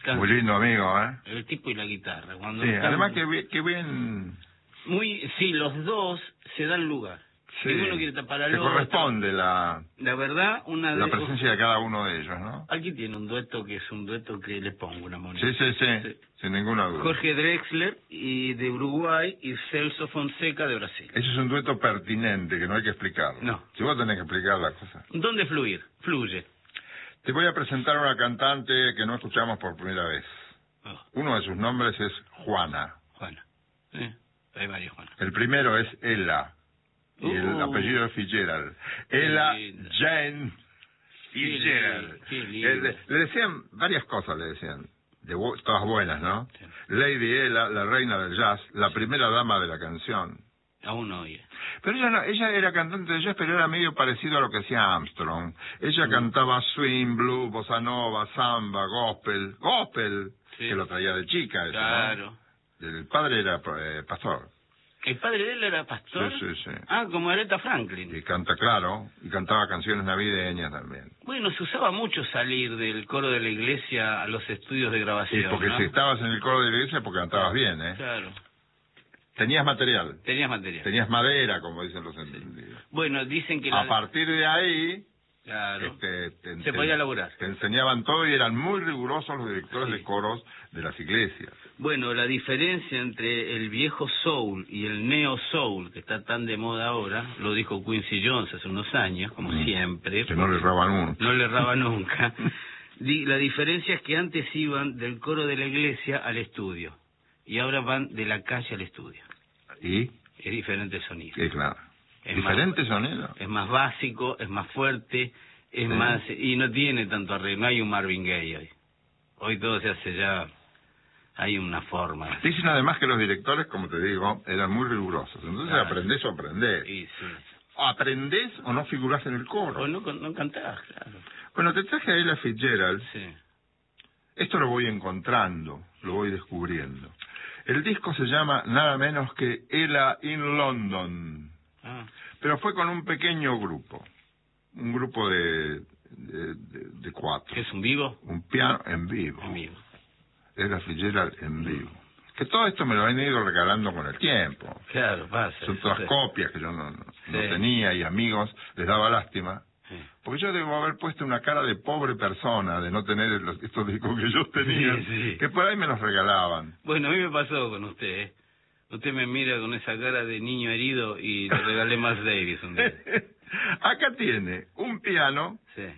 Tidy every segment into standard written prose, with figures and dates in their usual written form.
Muy lindo amigo, ¿eh? El tipo y la guitarra. Cuando Sí, están... además que bien... Sí, los dos se dan lugar. Sí, Ninguno quiere tapar al se otro. corresponde La verdad, la presencia de cada uno de ellos, ¿no? Aquí tiene un dueto que es un dueto que le pongo una moneda. Sí, sin ninguna duda. Jorge Drexler y de Uruguay y Celso Fonseca de Brasil. Eso es un dueto pertinente que no hay que explicarlo. No. Si vos tenés que explicar la cosa. ¿Dónde fluir? Fluye. Te voy a presentar a una cantante que no escuchamos por primera vez. Oh. Uno de sus nombres es Juana. Juana. Hay varios Juana. El primero es Ella. Y el apellido es Fitzgerald. Ella Jane Fitzgerald. Le decían varias cosas, le decían. Todas buenas, ¿no? Sí. Lady Ella, la reina del jazz, la primera dama de la canción. Aún no oye. Pero ella no, ella era cantante de jazz, pero era medio parecido a lo que hacía Armstrong. Ella cantaba swing, blues, bossa nova, samba, gospel, sí, que lo traía de chica, eso, claro. ¿no? El padre era pastor. ¿El padre de él era pastor? Sí. Ah, como Aretha Franklin. Y canta, claro, y cantaba canciones navideñas también. Bueno, se usaba mucho salir del coro de la iglesia a los estudios de grabación, Sí, porque ¿no? si estabas en el coro de la iglesia porque cantabas bien, ¿eh? Claro. Tenías material. Tenías madera, como dicen los entendidos. Bueno, dicen que... A partir de ahí... Claro. Se podía laburar. Te enseñaban todo y eran muy rigurosos los directores de coros de las iglesias. Bueno, la diferencia entre el viejo soul y el neo soul, que está tan de moda ahora, lo dijo Quincy Jones hace unos años, como siempre. Que no le erraba nunca. No le erraba nunca. La diferencia es que antes iban del coro de la iglesia al estudio, y ahora van de la calle al estudio. ¿Y? Es diferente el sonido. Sí, claro. ¿Diferente sonido? Es más básico, es más fuerte, es más... Y no tiene tanto arreglo, no hay un Marvin Gaye hoy. Hoy todo se hace ya... Hay una forma. Dicen además que los directores, como te digo, eran muy rigurosos. Entonces aprendés o aprendés. Sí. ¿Aprendés o no figurás en el coro? O no cantás, claro. Bueno, te traje a Ella Fitzgerald. Sí. Esto lo voy encontrando, lo voy descubriendo. El disco se llama nada menos que Ella in London. Ah. Pero fue con un pequeño grupo. Un grupo de 4. ¿Es un vivo? Un piano en vivo. En vivo. Ella Fitzgerald en vivo. Que todo esto me lo han ido regalando con el tiempo. Claro, pasa. Son todas copias que yo no tenía y amigos les daba lástima. Sí. Porque yo debo haber puesto una cara de pobre persona de no tener estos discos que yo tenía, sí. que por ahí me los regalaban. Bueno, a mí me pasó con usted, ¿eh? Usted me mira con esa cara de niño herido y le regalé Miles Davis un día. Acá tiene un piano,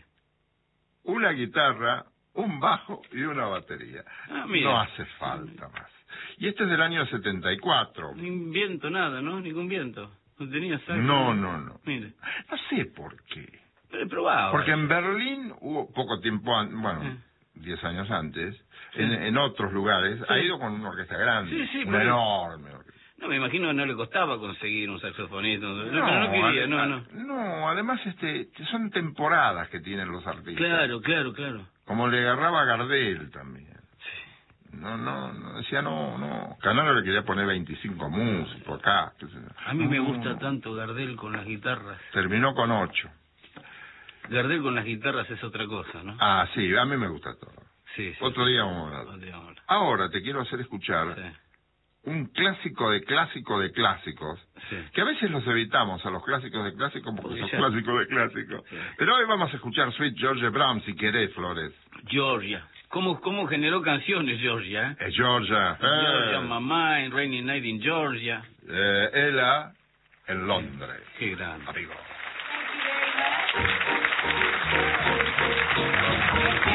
una guitarra, un bajo y una batería. Ah, mira. No hace falta más. Y este es del año 74. Ni viento, nada, ¿no? Ningún viento. No tenía saco. No. Mire. No sé por qué. Pero he probado. Porque en Berlín hubo poco tiempo, 10 años antes, en otros lugares, ha ido con una orquesta grande, una enorme orquesta. No, me imagino que no le costaba conseguir un saxofonista. No quería, no. No, además son temporadas que tienen los artistas. Claro. Como le agarraba a Gardel también. No, decía no. Canaro le quería poner 25 músicos acá. A mí me gusta tanto Gardel con las guitarras. Terminó con 8. Gardel con las guitarras es otra cosa, ¿no? Ah, sí, a mí me gusta todo. Sí. Otro día vamos a hablar. Ahora te quiero hacer escuchar un clásico de clásicos, que a veces los evitamos a los clásicos de clásicos porque son clásicos de clásicos. Pero hoy vamos a escuchar Sweet Georgia Brown, si querés, Flores. Georgia. ¿Cómo generó canciones Georgia? Georgia. Georgia, Mamá, en Rainy Night in Georgia. Ella en Londres. Qué grande. Amigo. Thank you.